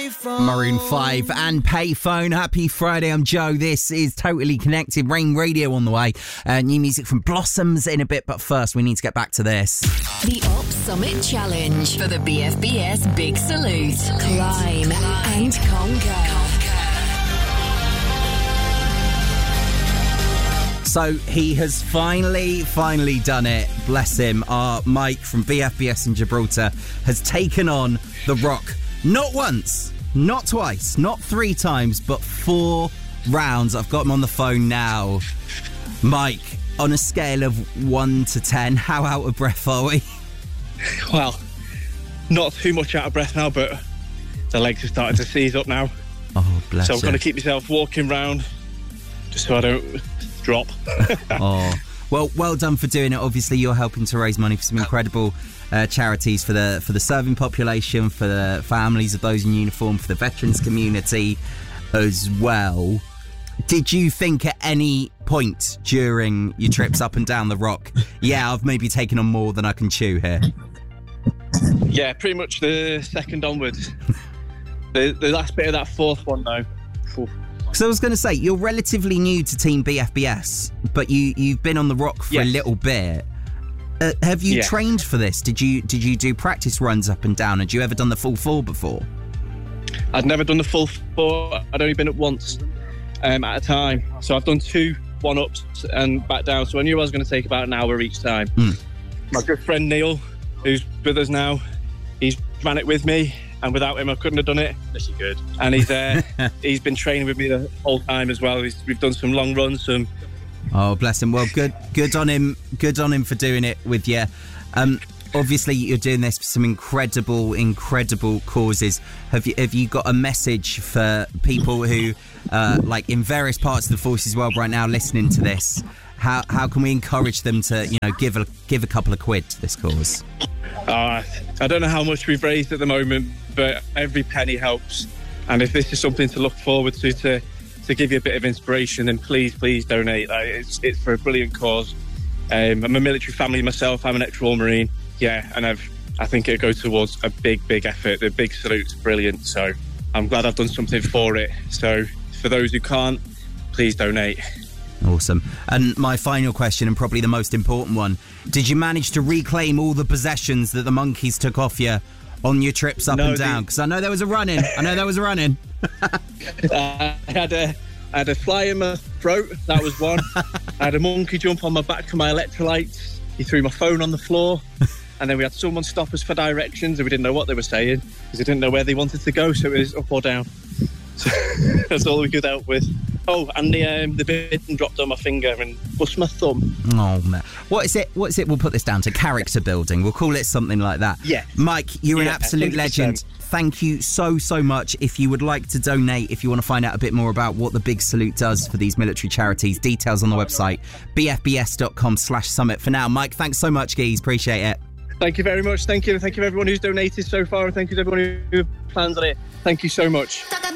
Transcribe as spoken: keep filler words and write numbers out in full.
Maroon five and Payphone. Happy Friday, I'm Joe. This is Totally Connected. Rain Radio on the way. Uh, new music from Blossoms in a bit, but first we need to get back to this. The Op Summit Challenge for the B F B S Big Salute. Climb and conquer. So he has finally, finally done it. Bless him. Our Mike from B F B S in Gibraltar has taken on The Rock. Not once, not twice, not three times, but four rounds. I've got him on the phone now. Mike, on a scale of one to ten, how out of breath are we? Well, not too much out of breath now, but the legs are starting to seize up now. Oh, bless So you. I'm going to keep myself walking round just so I don't drop. Oh, well, well done for doing it. Obviously, you're helping to raise money for some incredible uh, charities for the for the serving population, for the families of those in uniform, for the veterans community as well. Did you think at any point during your trips up and down the Rock, yeah, I've maybe taken on more than I can chew here? Yeah, pretty much the second onwards. the the last bit of that fourth one, though. Oof. So I was going to say, you're relatively new to Team B F B S, but you, you've been on the Rock for Yes. a little bit. Uh, have you Yeah. trained for this? Did you did you do practice runs up and down? Had you ever done the full four before? I'd never done the full four. I'd only been up once um, at a time. So I've done two one-ups and back down. So I knew I was going to take about an hour each time. Mm. My good friend Neil, who's with us now, he's ran it with me. And without him, I couldn't have done it. Yes, you could. And he's uh, he's been training with me the whole time as well. He's, we've done some long runs, some. Oh, bless him. Well, good good on him. Good on him for doing it with you. Um, obviously, you're doing this for some incredible, incredible causes. Have you have you got a message for people who, uh, like in various parts of the Forces world right now, listening to this? How how can we encourage them to, you know, give a give a couple of quid to this cause? Uh, I don't know how much we've raised at the moment, but every penny helps. And if this is something to look forward to, to, to give you a bit of inspiration, then please, please donate. Like, it's it's for a brilliant cause. Um, I'm a military family myself. I'm an ex-Royal Marine. Yeah, and I've I think it'll go towards a big, big effort. The big salute's brilliant. So I'm glad I've done something for it. So for those who can't, please donate. Awesome. And my final question, and probably the most important one, did you manage to reclaim all the possessions that the monkeys took off you on your trips up No, and down? the- Because I know there was a run-in. I know there was a run-in. Uh, I had a I had a fly in my throat. That was one. I had a monkey jump on my back for my electrolytes. He threw my phone on the floor. And then we had someone stop us for directions and we didn't know what they were saying because they didn't know where they wanted to go, so it was up or down. So that's all we could help with. Oh, and the um, the bitten dropped on my finger and bust my thumb. Oh, man. What is it? What is it? We'll put this down to character building. We'll call it something like that. Yeah. Mike, you're an Yeah, absolute one hundred percent. legend. Thank you so, so much. If you would like to donate, if you want to find out a bit more about what the Big Salute does for these military charities, details on the website, b f b s dot com slash summit. For now, Mike, thanks so much, Geese. Appreciate it. Thank you very much. Thank you. Thank you to everyone who's donated so far and thank you to everyone who plans on it. Thank you so much.